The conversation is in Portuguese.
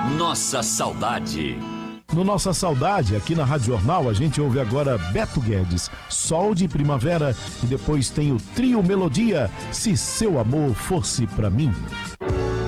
Nossa Saudade. No Nossa Saudade, aqui na Rádio Jornal, a gente ouve agora Beto Guedes, Sol de Primavera, e depois tem o Trio Melodia, Se Seu Amor Fosse Pra Mim.